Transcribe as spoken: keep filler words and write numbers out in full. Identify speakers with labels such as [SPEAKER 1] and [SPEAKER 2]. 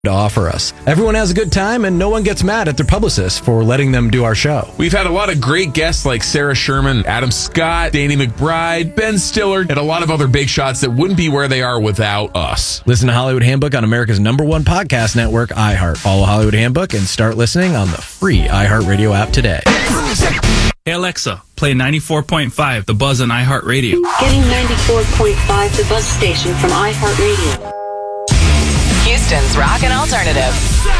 [SPEAKER 1] to offer us. Everyone has a good time, and no one gets mad at their publicists for letting them do our show.
[SPEAKER 2] We've had a lot of great guests like Sarah Sherman, Adam Scott, Danny McBride, Ben Stiller, and a lot of other big shots that wouldn't be where they are without us.
[SPEAKER 1] Listen to Hollywood Handbook on America's number one podcast network, iHeart. Follow Hollywood Handbook and start listening on the free iHeartRadio app today.
[SPEAKER 3] Hey Alexa, play ninety-four point five The Buzz on iHeartRadio.
[SPEAKER 4] Getting ninety-four point five The Buzz station from iHeartRadio.
[SPEAKER 5] Houston's Rock and Alternative.